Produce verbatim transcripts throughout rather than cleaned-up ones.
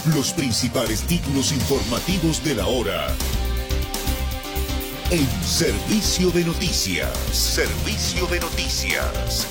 Los principales títulos informativos de la hora. En Servicio de Noticias. Servicio de Noticias.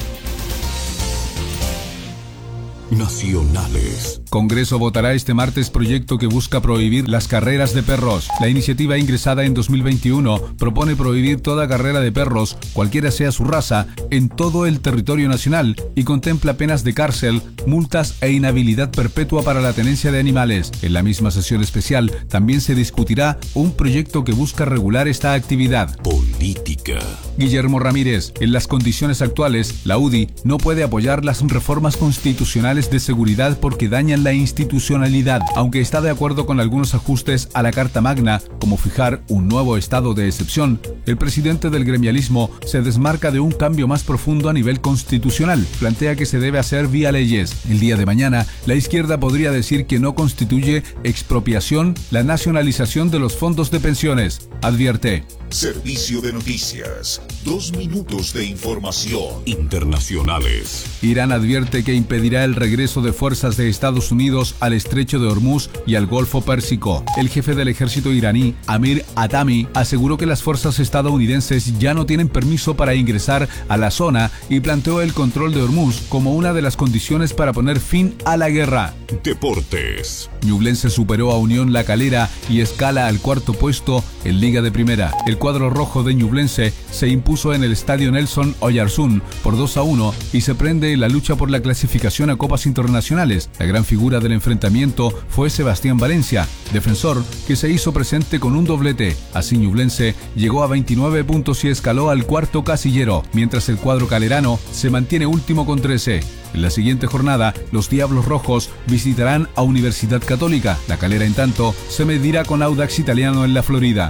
Nacionales. Congreso votará este martes proyecto que busca prohibir las carreras de perros. La iniciativa ingresada en dos mil veintiuno propone prohibir toda carrera de perros, cualquiera sea su raza, en todo el territorio nacional y contempla penas de cárcel, multas e inhabilidad perpetua para la tenencia de animales. En la misma sesión especial también se discutirá un proyecto que busca regular esta actividad. Política. Guillermo Ramírez, en las condiciones actuales, la U D I no puede apoyar las reformas constitucionales de seguridad porque dañan la institucionalidad, aunque está de acuerdo con algunos ajustes a la Carta Magna, como fijar un nuevo estado de excepción. El presidente del gremialismo se desmarca de un cambio más profundo a nivel constitucional. Plantea que se debe hacer vía leyes. El día de mañana, la izquierda podría decir que no constituye expropiación la nacionalización de los fondos de pensiones. Advierte. Servicio de Noticias. Dos minutos de información. Internacionales. Irán advierte que impedirá el regreso de fuerzas de Estados Unidos al estrecho de Hormuz y al Golfo Pérsico. El jefe del ejército iraní, Amir Hatami, aseguró que las fuerzas estadounidenses ya no tienen permiso para ingresar a la zona y planteó el control de Hormuz como una de las condiciones para poner fin a la guerra. Deportes. Ñublense superó a Unión La Calera y escala al cuarto puesto en Liga de Primera. El cuadro rojo de Ñublense se impuso en el estadio Nelson Oyarzún por dos a uno y se prende en la lucha por la clasificación a copas internacionales. La gran figura del enfrentamiento fue Sebastián Valencia, defensor que se hizo presente con un doblete. Así Ñublense llegó a veintinueve puntos y escaló al cuarto casillero, mientras el cuadro calerano se mantiene último con trece. En la siguiente jornada, los Diablos Rojos visitarán a Universidad Católica. La Calera, en tanto, se medirá con Audax Italiano en la Florida.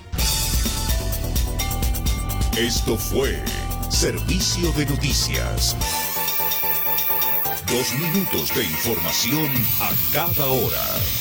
Esto fue Servicio de Noticias. Dos minutos de información a cada hora.